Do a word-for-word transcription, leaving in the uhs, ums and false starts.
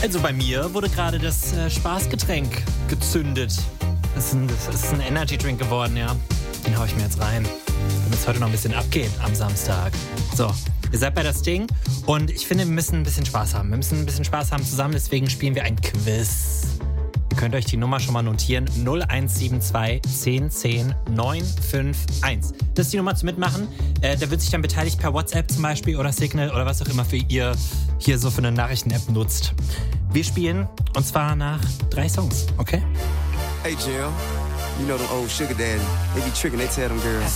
Also bei mir wurde gerade das äh, Spaßgetränk gezündet. Das ist, ein, das ist ein Energy-Drink geworden, ja. Den hau ich mir jetzt rein, damit es heute noch ein bisschen abgeht am Samstag. So, ihr seid bei das Ding und ich finde, wir müssen ein bisschen Spaß haben. Wir müssen ein bisschen Spaß haben zusammen, deswegen spielen wir ein Quiz. Ihr könnt euch die Nummer schon mal notieren. null eins sieben zwei zehn zehn neun fünf eins. Das ist die Nummer zum Mitmachen. Äh, da wird sich dann beteiligt per WhatsApp zum Beispiel oder Signal oder was auch immer für ihr hier so für eine Nachrichten-App nutzt. Wir spielen und zwar nach drei Songs, okay? Hey, Jill. You know them old sugar daddy. They be tricking, they tell them girls.